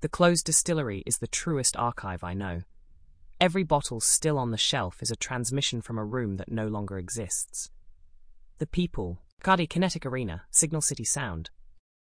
The closed distillery is the truest archive I know. Every bottle still on the shelf is a transmission from a room that no longer exists. The people, Cardi Kinetic Arena, Signal City Sound,